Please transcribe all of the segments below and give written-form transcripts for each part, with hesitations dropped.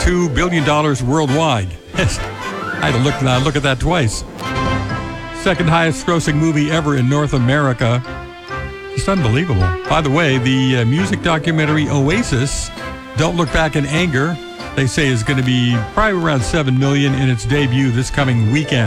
$2 billion worldwide. I had to look at that twice. Second highest grossing movie ever in North America. It's unbelievable. By the way, the music documentary Oasis, Don't Look Back in Anger, they say is going to be probably around $7 million in its debut this coming weekend.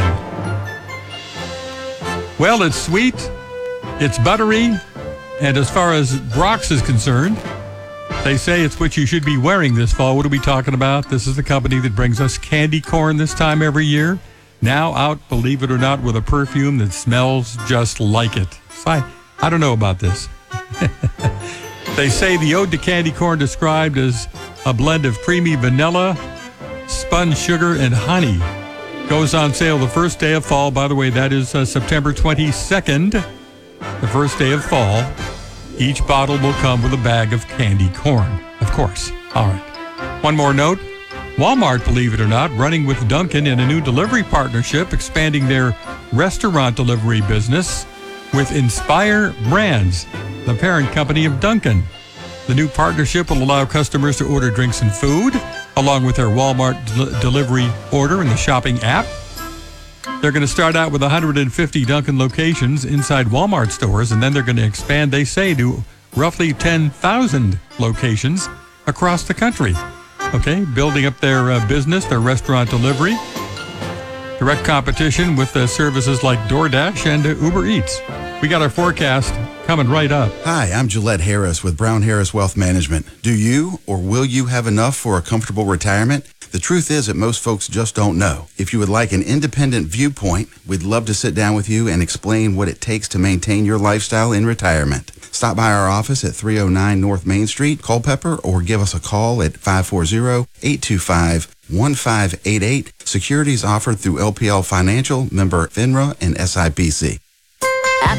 Well, it's sweet, it's buttery, and as far as Brock's is concerned, they say it's what you should be wearing this fall. What are we talking about? This is the company that brings us candy corn this time every year. Now out, believe it or not, with a perfume that smells just like it. I don't know about this. They say the ode to candy corn described as a blend of creamy vanilla, spun sugar, and honey. Goes on sale the first day of fall. By the way, that is September 22nd, the first day of fall. Each bottle will come with a bag of candy corn, of course. All right. One more note. Walmart, believe it or not, running with Dunkin' in a new delivery partnership, expanding their restaurant delivery business with Inspire Brands, the parent company of Dunkin'. The new partnership will allow customers to order drinks and food, along with their Walmart delivery order in the shopping app. They're going to start out with 150 Dunkin' locations inside Walmart stores, and then they're going to expand, they say, to roughly 10,000 locations across the country. Okay, building up their business, their restaurant delivery. Direct competition with services like DoorDash and Uber Eats. We got our forecast coming right up. Hi, I'm Gillette Harris with Brown Harris Wealth Management. Do you or will you have enough for a comfortable retirement? The truth is that most folks just don't know. If you would like an independent viewpoint, we'd love to sit down with you and explain what it takes to maintain your lifestyle in retirement. Stop by our office at 309 North Main Street, Culpeper, or give us a call at 540-825-1588. Securities offered through LPL Financial, member FINRA and SIPC.